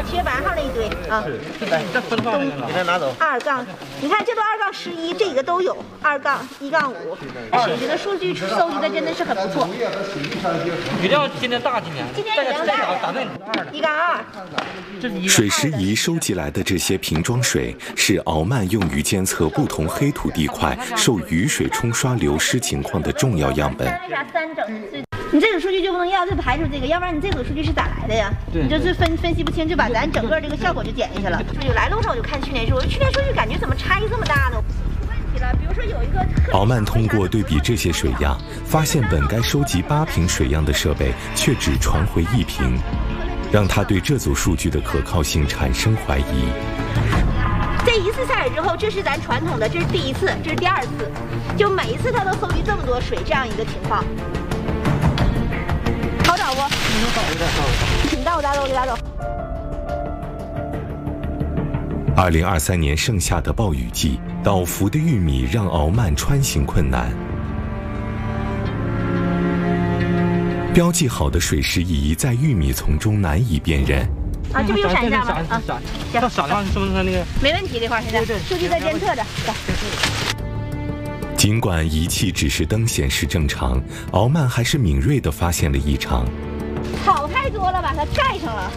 7月8号那一堆啊。 来，这分放这个，给他拿走。 2杠，你看这都2杠11，这个都有2杠1杠5，水质的数据收集的真的是很不错。 雨量今年大，今年雨量大， 打对 1杠2。 水时仪收集来的这些瓶装水是鳌慢用于监测不同黑土地块受雨水冲刷流失情况的重要样本。 你这组数据就不能要，就排除这个，要不然你这组数据是咋来的呀？你就是分析不清，就把咱整个这个效果就减下去了。就来路上我就看去年数据感觉怎么差异这么大呢？比如说有一个鳌慢通过对比这些水样，发现本该收集8瓶水样的设备却只传回1瓶，让他对这组数据的可靠性产生怀疑。 这一次下水之后，这是咱传统的，这是第1次，这是第2次，就每一次他都搜集这么多水，这样一个情况。好找不？你带我拿走，我就拿走。 2023年盛夏的暴雨季，倒伏的玉米让鳌慢穿行困难。标记好的水时仪在玉米丛中难以辨认。 啊，这不又闪一下吗？啊， 行，闪亮是不是那个？ 没问题，这块现在数据在监测着。 尽管仪器指示灯显示正常，鳌慢还是敏锐地发现了异常。 草太多了，把它盖上了。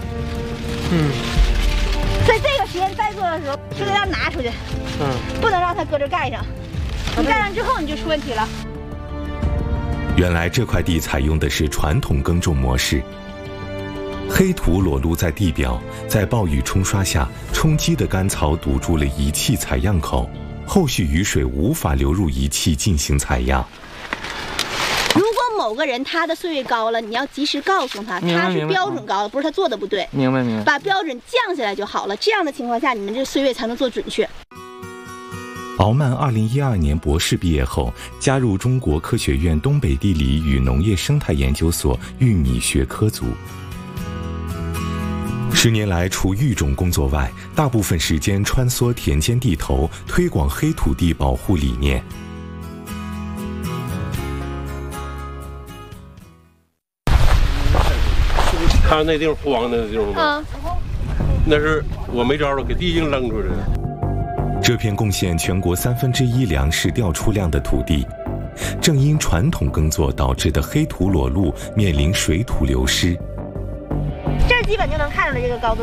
所以这个实验再做的时候，就给它拿出去。不能让它搁这盖上。你盖上之后，你就出问题了。 原来这块地采用的是传统耕种模式。黑土裸露在地表，在暴雨冲刷下，冲击的干草堵住了仪器采样口，后续雨水无法流入仪器进行采样。 如果某个人他的岁月高了，你要及时告诉他，他是标准高了，不是他做的不对。 明白。 把标准降下来就好了，这样的情况下，你们这岁月才能做准确。 鳌慢2012年博士毕业后，加入中国科学院东北地理与农业生态研究所玉米学科组。10年来，除育种工作外，大部分时间穿梭田间地头，推广黑土地保护理念。 看那地方荒的地方吗？那是我没招了，给地硬扔出去的。 这片贡献全国1/3粮食调出量的土地，正因传统耕作导致的黑土裸露面临水土流失。 这基本就能看出来这个高度。